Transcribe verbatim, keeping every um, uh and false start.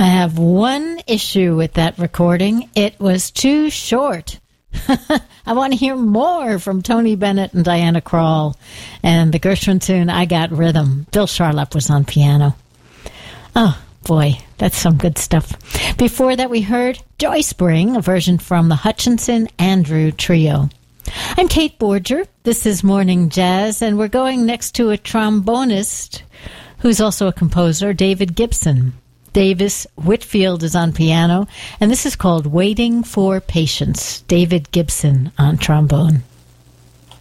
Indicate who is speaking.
Speaker 1: I have one issue with that recording. It was too short. I want to hear more from Tony Bennett and Diana Krall. And the Gershwin tune, I Got Rhythm. Bill Charlap was on piano. Oh, boy, that's some good stuff. Before that, we heard Joy Spring, a version from the Hutchinson Andrew Trio. I'm Kate Borger. This is Morning Jazz, and we're going next to a trombonist who's also a composer, David Gibson. Davis Whitfield is on piano, and this is called Waiting for Patience. David Gibson on trombone.